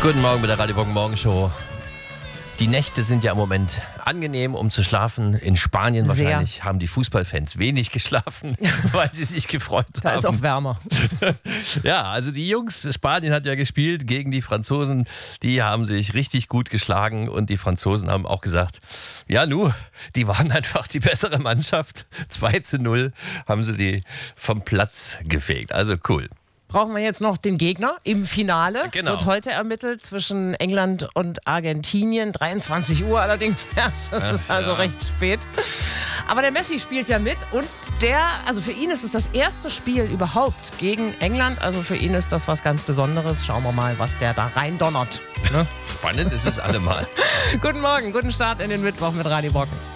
Guten Morgen mit der Radio Brocken Morgenshow. Die Nächte sind ja im Moment angenehm, um zu schlafen. In Spanien wahrscheinlich haben die Fußballfans wenig geschlafen, weil sie sich gefreut haben. Da ist auch wärmer. Ja, also die Jungs, Spanien hat ja gespielt gegen die Franzosen. Die haben sich richtig gut geschlagen und die Franzosen haben auch gesagt, ja die waren einfach die bessere Mannschaft. 2:0 haben sie die vom Platz gefegt. Also cool. Brauchen wir jetzt noch den Gegner im Finale. Genau. Wird heute ermittelt zwischen England und Argentinien. 23 Uhr allerdings. Ja, das ist also recht spät. Aber der Messi spielt ja mit und also für ihn ist es das erste Spiel überhaupt gegen England. Also für ihn ist das was ganz Besonderes. Schauen wir mal, was der da rein donnert. Ne? Spannend ist es allemal. Guten Morgen, guten Start in den Mittwoch mit Radio Brocken.